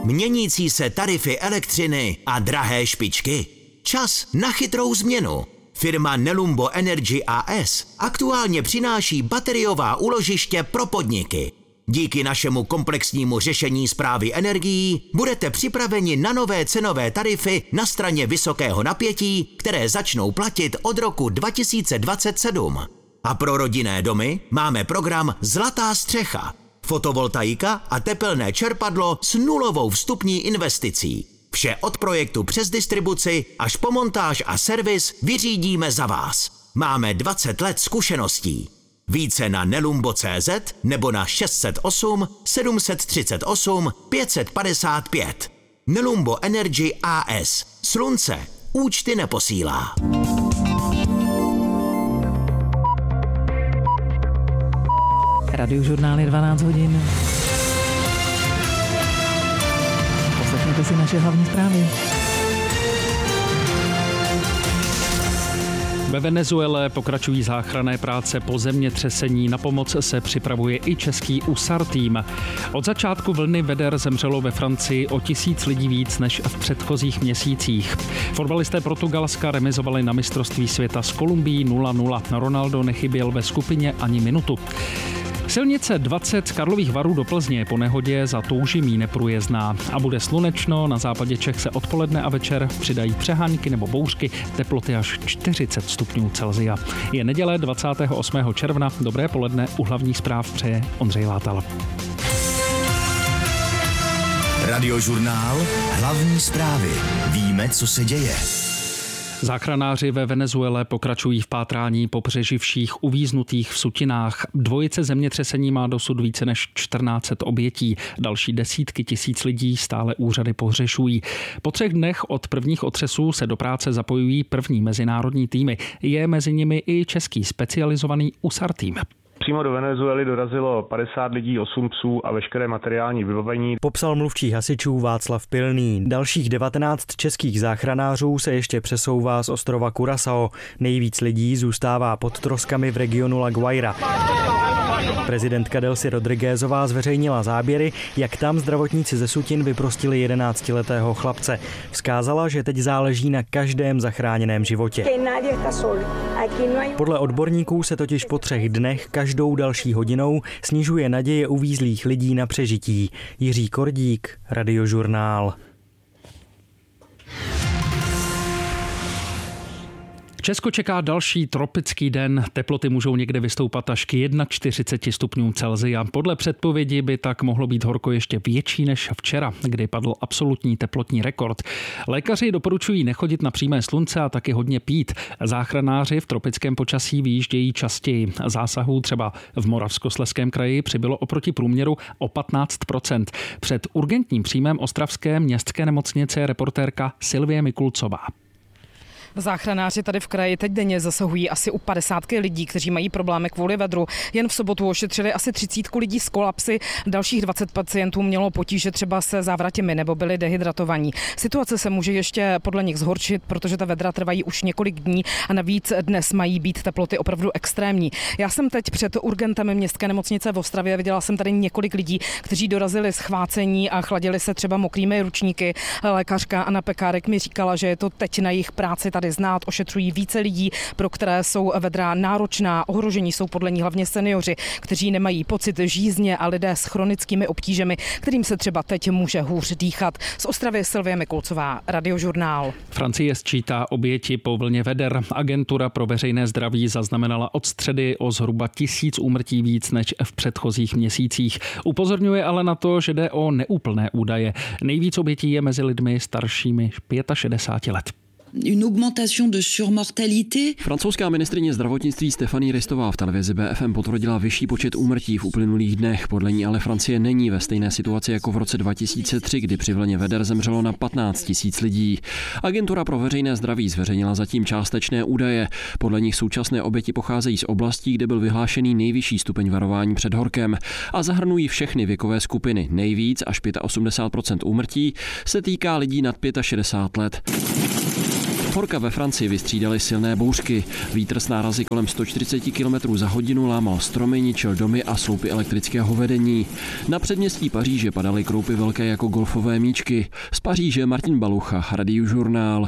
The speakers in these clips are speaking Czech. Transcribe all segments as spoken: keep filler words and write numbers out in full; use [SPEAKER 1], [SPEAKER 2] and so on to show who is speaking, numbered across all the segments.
[SPEAKER 1] Měnící se tarify elektřiny a drahé špičky. Čas na chytrou změnu. Firma Nelumbo Energy A S aktuálně přináší bateriová úložiště pro podniky. Díky našemu komplexnímu řešení správy energií budete připraveni na nové cenové tarify na straně vysokého napětí, které začnou platit od roku dva tisíce dvacet sedm. A pro rodinné domy máme program Zlatá střecha. Fotovoltaika a tepelné čerpadlo s nulovou vstupní investicí. Vše od projektu přes distribuci až po montáž a servis vyřídíme za vás. Máme dvacet let zkušeností. Více na nelumbo tečka cé zet nebo na šest set osm sedm set třicet osm pět set padesát pět. Nelumbo Energy A S. Slunce účty neposílá.
[SPEAKER 2] Radiožurnál je dvanáct hodin. Poslechněte si naše hlavní zprávy.
[SPEAKER 3] Ve Venezuele pokračují záchranné práce po zemětřesení. Na pomoc se připravuje i český U S A R tým. Od začátku vlny veder zemřelo ve Francii o tisíc lidí víc než v předchozích měsících. Fotbalisté Portugalska remizovali na mistrovství světa s Kolumbií nula nula. Ronaldo nechyběl ve skupině ani minutu. Silnice dvacet z Karlových Varů do Plzně po nehodě za Toužimí neprůjezdná a bude slunečno, na západě Čech se odpoledne a večer přidají přehánky nebo bouřky, teploty až čtyřicet stupňů Celsia. Je neděle dvacátého osmého června, dobré poledne, u hlavních zpráv přeje Ondřej Látal.
[SPEAKER 1] Radiožurnál Hlavní zprávy. Víme, co se děje.
[SPEAKER 3] Záchranáři ve Venezuele pokračují v pátrání po přeživších uvíznutých v sutinách. Dvojice zemětřesení má dosud více než čtrnáct set obětí. Další desítky tisíc lidí stále úřady pohřešují. Po třech dnech od prvních otřesů se do práce zapojují první mezinárodní týmy. Je mezi nimi i český specializovaný U S A R tým.
[SPEAKER 4] Přímo do Venezuely dorazilo padesát lidí, osm psů a veškeré materiální vybavení.
[SPEAKER 5] Popsal mluvčí hasičů Václav Pilný. Dalších devatenáct českých záchranářů se ještě přesouvá z ostrova Curaçao. Nejvíc lidí zůstává pod troskami v regionu La Guaira. Prezidentka Delcy Rodriguezová zveřejnila záběry, jak tam zdravotníci ze sutin vyprostili jedenáctiletého chlapce. Vzkázala, že teď záleží na každém zachráněném životě. Podle odborníků se totiž po třech dnech každou další hodinou snižuje naděje uvízlých lidí na přežití. Jiří Kordík, Radiožurnál.
[SPEAKER 3] Česko čeká další tropický den. Teploty můžou někde vystoupat až k čtyřicet jedna stupňů Celsia. Podle předpovědi by tak mohlo být horko ještě větší než včera, kdy padl absolutní teplotní rekord. Lékaři doporučují nechodit na přímé slunce a taky hodně pít. Záchranáři v tropickém počasí vyjíždějí častěji. Zásahů třeba v Moravskoslezském kraji přibylo oproti průměru o patnáct procent. Před urgentním příjmem ostravské městské nemocnice je reportérka Silvie Mikulcová.
[SPEAKER 6] Záchranáři tady v kraji teď denně zasahují asi u padesátky lidí, kteří mají problémy kvůli vedru. Jen v sobotu ošetřili asi třicítku lidí s kolapsy, dalších dvacet pacientů mělo potíže třeba se závratěmi nebo byli dehydratovaní. Situace se může ještě podle nich zhoršit, protože ta vedra trvají už několik dní a navíc dnes mají být teploty opravdu extrémní. Já jsem teď před urgentem městské nemocnice v Ostravě, viděla jsem tady několik lidí, kteří dorazili z chvácení a chladili se třeba mokrými ručníky. Lékařka Anna Pekárek mi říkala, že je to teď na jejich práci tady znát, ošetřují více lidí, pro které jsou vedra náročná. Ohrožení jsou podle ní hlavně seniori, kteří nemají pocit žízně a lidé s chronickými obtížemi, kterým se třeba teď může hůř dýchat. Z Ostravy Silvie Mikulcová, Radiožurnál.
[SPEAKER 3] Francie sčítá oběti po vlně veder. Agentura pro veřejné zdraví zaznamenala od středy o zhruba tisíc úmrtí víc než v předchozích měsících. Upozorňuje ale na to, že jde o neúplné údaje. Nejvíc obětí je mezi lidmi staršími šedesáti pěti let.
[SPEAKER 7] Une augmentation de surmortalité.
[SPEAKER 8] Francouzská ministryně zdravotnictví Stéphanie Ristová v televizi B F M potvrdila vyšší počet úmrtí v uplynulých dnech. Podle ní ale Francie není ve stejné situaci jako v roce dva tisíce tři, kdy při vlně veder zemřelo na patnáct tisíc lidí. Agentura pro veřejné zdraví zveřejnila zatím částečné údaje. Podle nich současné oběti pocházejí z oblastí, kde byl vyhlášený nejvyšší stupeň varování před horkem a zahrnují všechny věkové skupiny. Nejvíc až osmdesát pět procent úmrtí se týká lidí nad šedesát pět let. Horka ve Francii vystřídaly silné bouřky. Vítr s nárazy kolem sto čtyřicet kilometrů za hodinu lámal stromy, ničil domy a sloupy elektrického vedení. Na předměstí Paříže padaly kroupy velké jako golfové míčky. Z Paříže Martin Balucha, Radiožurnál.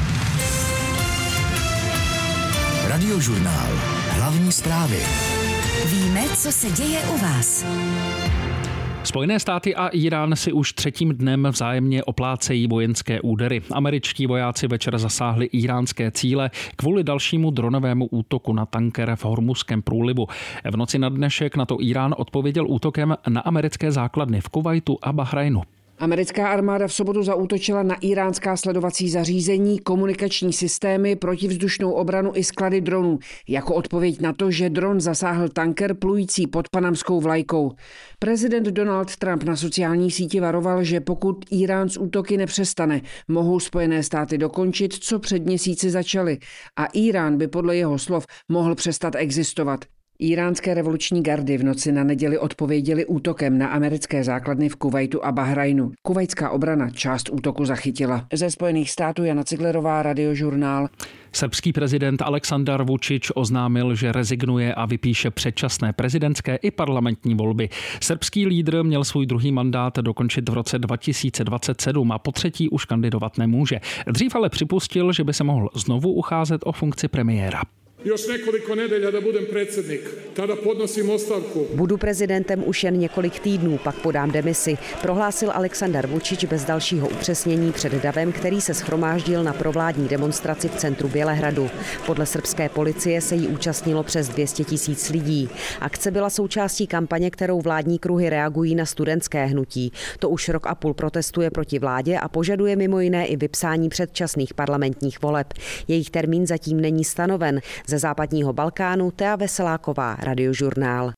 [SPEAKER 1] Radiožurnál. Hlavní zprávy.
[SPEAKER 9] Víme, co se děje u vás.
[SPEAKER 3] Spojené státy a Irán si už třetím dnem vzájemně oplácejí vojenské údery. Američtí vojáci večer zasáhli íránské cíle kvůli dalšímu dronovému útoku na tanker v Hormuzském průlivu. V noci na dnešek na to Irán odpověděl útokem na americké základny v Kuvajtu a Bahrajnu.
[SPEAKER 10] Americká armáda v sobotu zaútočila na iránská sledovací zařízení, komunikační systémy, protivzdušnou obranu i sklady dronů, jako odpověď na to, že dron zasáhl tanker plující pod panamskou vlajkou. Prezident Donald Trump na sociální síti varoval, že pokud Irán z útoky nepřestane, mohou Spojené státy dokončit, co před měsíci začaly, a Irán by podle jeho slov mohl přestat existovat. Iránské revoluční gardy v noci na neděli odpověděly útokem na americké základny v Kuvajtu a Bahrajnu. Kuvajtská obrana část útoku zachytila. Ze Spojených států Jana Ciglerová, Radiožurnál.
[SPEAKER 3] Srbský prezident Aleksandar Vučić oznámil, že rezignuje a vypíše předčasné prezidentské i parlamentní volby. Srbský lídr měl svůj druhý mandát dokončit v roce dva tisíce dvacet sedm a po třetí už kandidovat nemůže. Dřív ale připustil, že by se mohl znovu ucházet o funkci premiéra.
[SPEAKER 11] Još nekoliko nedelja da budem predsjednik, tada podnosim ostavku.
[SPEAKER 12] Budu prezidentem už jen několik týdnů, pak podám demisi, prohlásil Aleksandar Vučić bez dalšího upřesnění před davem, který se shromáždil na provládní demonstraci v centru Bělehradu. Podle srbské policie se jí účastnilo přes dvě stě tisíc lidí. Akce byla součástí kampaně, kterou vládní kruhy reagují na studentské hnutí. To už rok a půl protestuje proti vládě a požaduje mimo jiné i vypsání předčasných parlamentních voleb. Jejich termín zatím není stanoven. Ze západního Balkánu Tea Veseláková, Radiožurnál.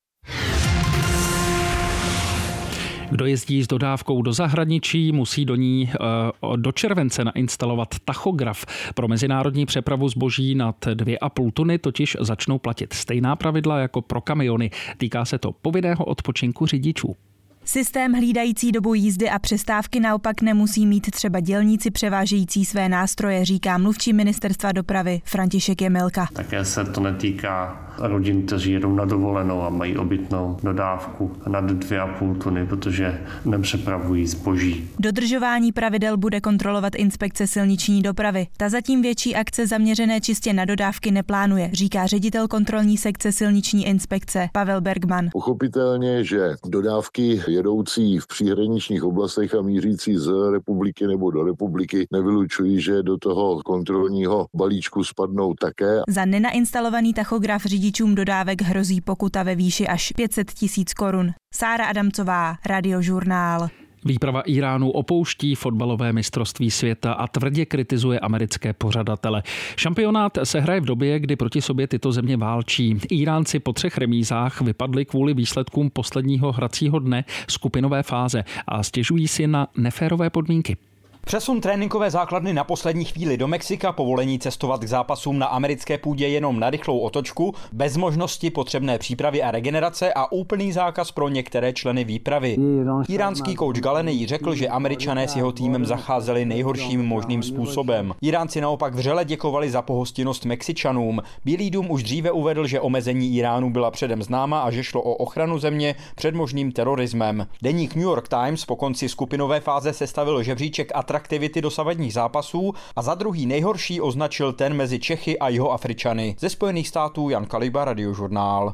[SPEAKER 3] Kdo jezdí s dodávkou do zahraničí, musí do ní do července nainstalovat tachograf. Pro mezinárodní přepravu zboží nad dvě a půl tuny totiž začnou platit stejná pravidla jako pro kamiony. Týká se to povinného odpočinku řidičů.
[SPEAKER 13] Systém hlídající dobu jízdy a přestávky naopak nemusí mít třeba dělníci převážející své nástroje, říká mluvčí ministerstva dopravy František Jemilka.
[SPEAKER 14] Také se to netýká rodin, kteří jedou na dovolenou a mají obytnou dodávku nad dvě a půl tuny, protože nepřepravují zboží.
[SPEAKER 13] Dodržování pravidel bude kontrolovat inspekce silniční dopravy. Ta zatím větší akce zaměřené čistě na dodávky neplánuje, říká ředitel kontrolní sekce silniční inspekce Pavel Bergman.
[SPEAKER 15] Pochopitelně, že dodávky jedoucí v příhraničních oblastech a mířící z republiky nebo do republiky nevylučují, že do toho kontrolního balíčku spadnou také.
[SPEAKER 13] Za nenainstalovaný tachograf řidičům dodávek hrozí pokuta ve výši až pět set tisíc korun. Sára Adamcová, Radiožurnál.
[SPEAKER 3] Výprava Iránu opouští fotbalové mistrovství světa a tvrdě kritizuje americké pořadatele. Šampionát se hraje v době, kdy proti sobě tyto země válčí. Iránci po třech remízách vypadli kvůli výsledkům posledního hracího dne skupinové fáze a stěžují si na neférové podmínky.
[SPEAKER 16] Přesun tréninkové základny na poslední chvíli do Mexika, povolení cestovat k zápasům na americké půdě jenom na rychlou otočku, bez možnosti potřebné přípravy a regenerace a úplný zákaz pro některé členy výpravy. Iránský kouč Galenej řekl, že Američané s jeho týmem zacházeli nejhorším možným způsobem. Iránci naopak vřele děkovali za pohostinnost Mexičanům. Bílý dům už dříve uvedl, že omezení Iránu byla předem známa a že šlo o ochranu země před možným terorismem. Deník New York Times po konci skupinové fáze sestavil žebříček atraktivity dosavadních zápasů a za druhý nejhorší označil ten mezi Čechy a Jihoafričany. Ze Spojených států Jan Kaliba, Radiožurnál.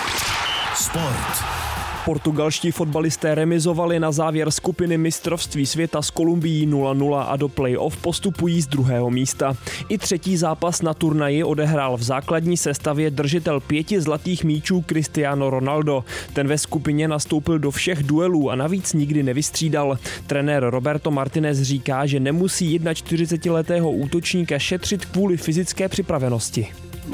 [SPEAKER 1] Sport.
[SPEAKER 17] Portugalští fotbalisté remizovali na závěr skupiny mistrovství světa s Kolumbií nula nula a do play-off postupují z druhého místa. I třetí zápas na turnaji odehrál v základní sestavě držitel pěti zlatých míčů Cristiano Ronaldo. Ten ve skupině nastoupil do všech duelů a navíc nikdy nevystřídal. Trenér Roberto Martinez říká, že nemusí čtyřicetiletého útočníka šetřit kvůli fyzické připravenosti.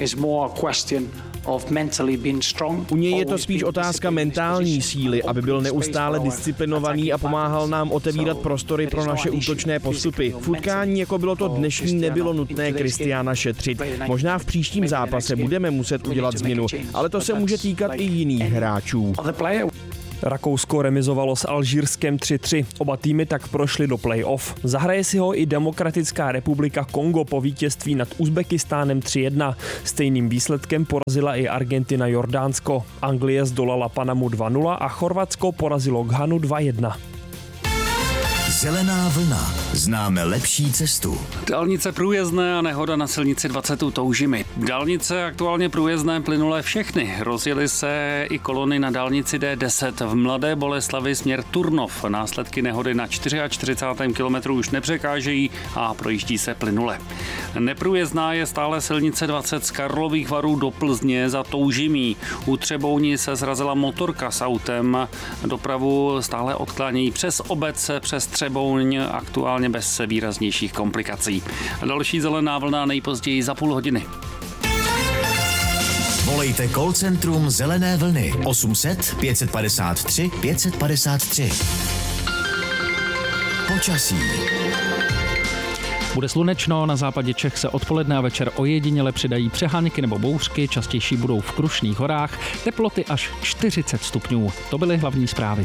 [SPEAKER 18] U něj je to spíš otázka mentální síly, aby byl neustále disciplinovaný a pomáhal nám otevírat prostory pro naše útočné postupy. V utkání, jako bylo to dnešní, nebylo nutné Cristiana šetřit. Možná v příštím zápase budeme muset udělat změnu, ale to se může týkat i jiných hráčů.
[SPEAKER 17] Rakousko remizovalo s Alžírskem tři tři. Oba týmy tak prošly do play-off. Zahraje si ho i Demokratická republika Kongo po vítězství nad Uzbekistánem tři jedna. Stejným výsledkem porazila i Argentina Jordánsko. Anglie zdolala Panamu dva nula a Chorvatsko porazilo Ghanu dva jedna.
[SPEAKER 1] Zelená vlna. Známe lepší cestu.
[SPEAKER 3] Dálnice průjezdné a nehoda na silnici dvacet u Toužimy. Dálnice aktuálně průjezdné plynulé všechny. Rozjeli se i kolony na dálnici D deset v Mladé Boleslavi směr Turnov. Následky nehody na čtyřicátém čtvrtém kilometru už nepřekážejí a projíždí se plynule. Neprůjezdná je stále silnice dvacet z Karlových Varů do Plzně za Toužimí. U Třebouni se zrazila motorka s autem. Dopravu stále odklánějí přes obec, přes Třebouň, aktuálně bez výraznějších komplikací. Další zelená vlna nejpozději za půl hodiny.
[SPEAKER 1] Volejte call centrum Zelené vlny osm set pět padesát tři pět padesát tři. Počasí.
[SPEAKER 3] Bude slunečno, na západě Čech se odpoledne a večer ojediněle přidají přeháňky nebo bouřky, častější budou v Krušných horách, teploty až čtyřicet stupňů. To byly hlavní zprávy.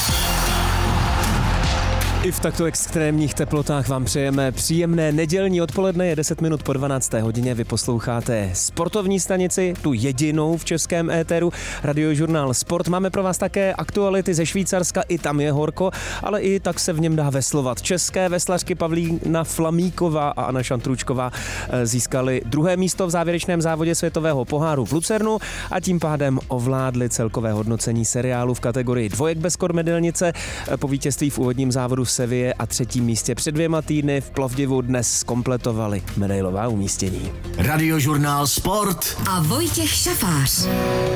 [SPEAKER 19] I v takto extrémních teplotách vám přejeme příjemné nedělní odpoledne, je deset minut po dvanácté hodině, vy posloucháte sportovní stanici, tu jedinou v českém éteru, Radiožurnál Sport. Máme pro vás také aktuality ze Švýcarska, i tam je horko, ale i tak se v něm dá veslovat. České veslařky Pavlína Flamíková a Anna Šantručková získali druhé místo v závěrečném závodě světového poháru v Lucernu a tím pádem ovládli celkové hodnocení seriálu v kategorii dvojek bez kormedelnice. Po vítězství v úvodním závodu v Sevě a třetím místě před dvěma týdny v Plovdivu dnes zkompletovali medailová umístění.
[SPEAKER 1] Radiožurnál Sport
[SPEAKER 9] a Vojtěch Šafář.